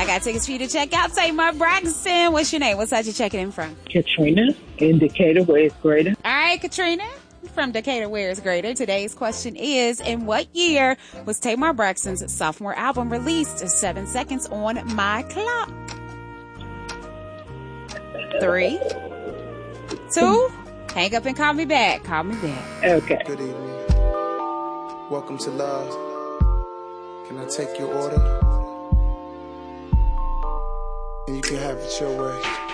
I got tickets for you to check out Tamar Braxton. What's your name? What side you checking in from? Katrina in Decatur, where it's greater. All right, Katrina from Decatur, where it's greater. Today's question is, in what year was Tamar Braxton's sophomore album released? 7 seconds on my clock. 3, 2, hang up and call me back. Call me back. Okay. Good evening. Welcome to Love. Can I take your order? And you can have it your way.